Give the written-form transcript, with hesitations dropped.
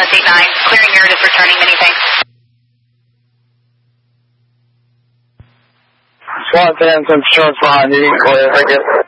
Southwest 89, clearing Meredith, returning, many thanks. Swan 10, some insurance behind you, clear, thank you.